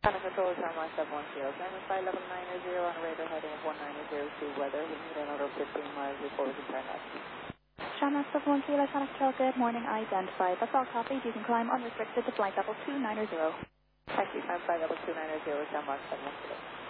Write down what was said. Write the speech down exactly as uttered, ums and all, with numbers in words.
Santa Control, Charmar seven one zero. Climb at five level nine zero on radar heading of one nine zero two weather. We need another fifteen miles before we can turn left. Charmar seven one zero, Santa Control, good morning, identified. That's all copies. You can climb unrestricted to flight level two nine zero. Thank you, climb five level two nine zero, Charmar seven one zero.